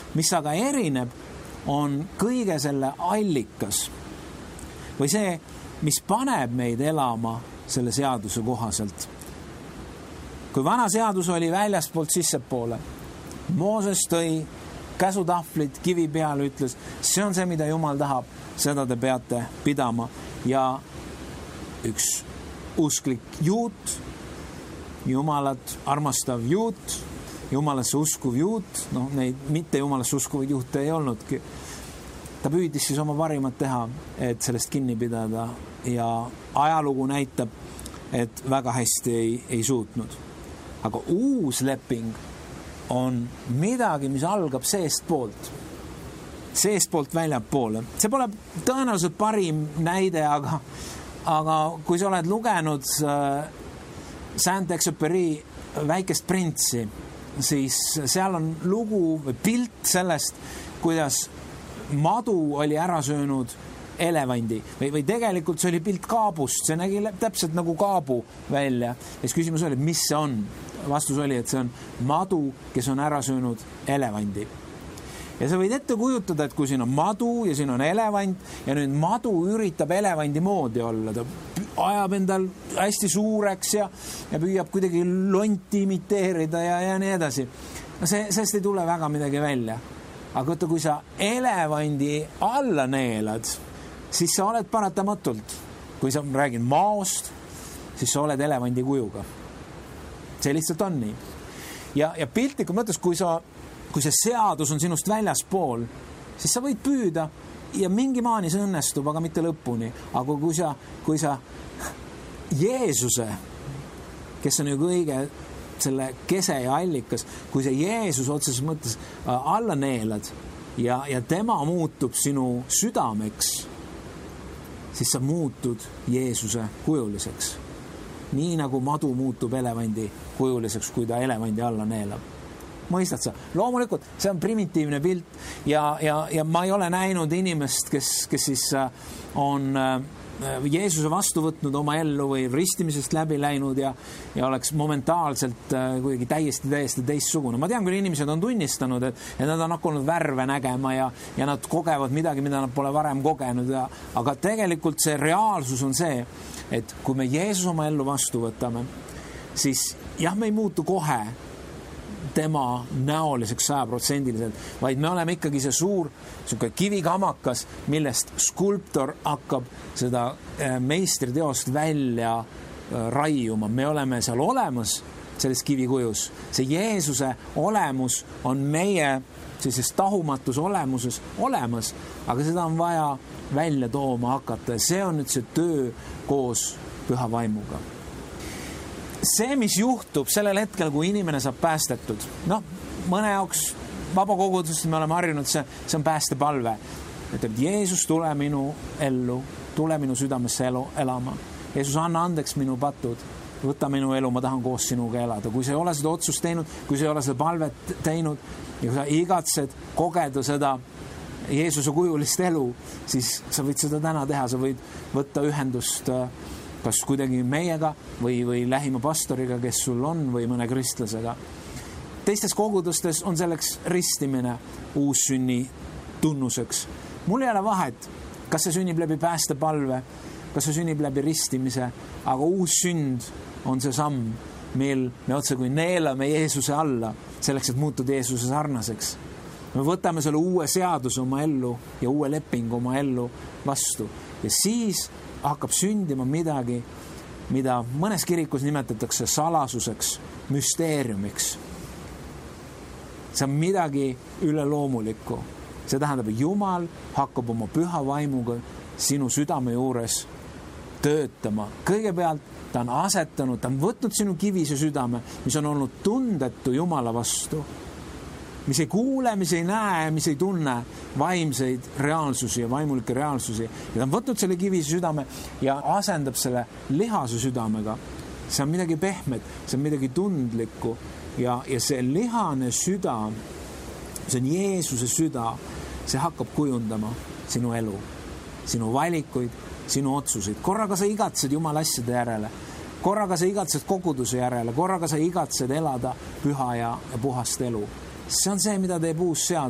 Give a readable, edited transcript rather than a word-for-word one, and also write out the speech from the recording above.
Mis aga erineb, on kõige selle allikas või see, mis paneb meid elama selle seaduse kohaselt. Kui vana seadus oli väljaspoolt sissepoole, Mooses tõi käsutahvlid kivi peale, ütles, see on see, mida Jumal tahab, seda te peate pidama. Ja üks usklik juut, Jumalat armastav juut, Jumalasse uskuv juut, neid mitte Jumalasse uskuvaid juute ei olnudki. Ta püüdis siis oma parimat teha, et sellest kinni pidada ja ajalugu näitab, et väga hästi ei suutnud. Aga uus leping on midagi, mis algab seestpoolt väljapoole. See pole tõenäoliselt parim näide, aga kui sa oled lugenud Saint-Exupéry Väikest printsi, siis seal on lugu või pilt sellest, kuidas madu oli ära söönud elevandi või tegelikult see oli pilt kaabust, see nägi täpselt nagu kaabu välja. Ja siis küsimus oli, mis see on? Vastus oli, et see on madu, kes on ära söönud elevandi. Ja sa võid ette kujutada, et kui siin on madu ja siin on elevant ja nüüd madu üritab elevandi moodi olla, ta ajab endal hästi suureks ja püüab kuidagi lonti imiteerida ja nii edasi. Sellest ei tule väga midagi välja. Aga võtta, kui sa elevandi alla neelad, siis sa oled paratamatult. Kui sa räägin maost, siis sa oled elevandi kujuga. See lihtsalt on nii. Ja piltlikult mõttes, kui see seadus on sinust väljaspool, siis sa võid püüda ja mingi maani see õnnestub, aga mitte lõpuni. Aga kui sa Jeesuse, kes on ju kõige selle kese ja allikas, kui see Jeesus otseses mõttes alla neelad ja tema muutub sinu südameks, siis sa muutud Jeesuse kujuliseks. Nii nagu madu muutub elevandi kujuliseks, kui ta elevandi alla neelab. Mõistad sa? Loomulikult, see on primitiivne pilt ja ma ei ole näinud inimest, kes siis on Jeesuse vastu võtnud oma ellu või ristimisest läbi läinud ja oleks momentaalselt kuidagi täiesti teistsugune. Ma tean, kui inimesed on tunnistanud, et nad on hakanud värve nägema ja nad kogevad midagi, mida nad pole varem kogenud. Aga tegelikult see reaalsus on see, et kui me Jeesus oma ellu vastu võtame, siis jah, me ei muutu kohe tema näoliseks 100%, vaid me oleme ikkagi see suur kivikamakas, millest skulptor hakkab seda meistriteost välja raiuma. Me oleme seal olemas selles kivikujus. See Jeesuse olemus on meie sellises tahumatus olemuses olemas, aga seda on vaja välja tooma hakata. See on nüüd see töö koos Püha Vaimuga. See, mis juhtub sellel hetkel, kui inimene saab päästetud, mõne jaoks vabakogudust me oleme harjunud, see on päästepalve. Ütleb, Jeesus, tule minu ellu, tule minu südamesse elama. Jeesus, anna andeks minu patud, võta minu elu, ma tahan koos sinuga elada. Kui sa ei ole seda otsust teinud, kui sa ei ole seda palvet teinud ja kui sa igatsed kogeda seda Jeesuse kujulist elu, siis sa võid seda täna teha, sa võid võtta ühendust kas kuidagi meiega või lähima pastoriga, kes sul on, või mõne kristlasega. Teistes kogudustes on selleks ristimine uussünni tunnuseks. Mul ei ole vahet, kas see sünnib läbi päästepalve, kas see sünnib läbi ristimise, aga uus sünd on see samm, mil me otse kui neelame Jeesuse alla, selleks, et muutuda Jeesuse sarnaseks. Me võtame selle uue seaduse oma ellu ja uue lepingu oma ellu vastu. Ja siis hakkab sündima midagi, mida mõnes kirikus nimetatakse salasuseks, müsteeriumiks. See on midagi üleloomulikku. See tähendab, et Jumal hakkab oma Püha Vaimuga sinu südame juures töötama. Kõigepealt ta on asetanud, ta on võtnud sinu kivise südame, mis on olnud tundetu Jumala vastu, mis ei kuule, mis ei näe, mis ei tunne vaimseid reaalsusi ja vaimulikke reaalsusi. Ja ta on võtnud selle kivise südame ja asendab selle lihase südamega. See on midagi pehmet, see on midagi tundlikku ja see lihane süda, see on Jeesuse süda, see hakkab kujundama sinu elu, sinu valikuid, sinu otsuseid. Korraga sa igatsed Jumala asjade järele, korraga sa igatsed koguduse järele, korraga sa igatsed elada püha ja puhast elu. See on see, mida teeb uus seadus.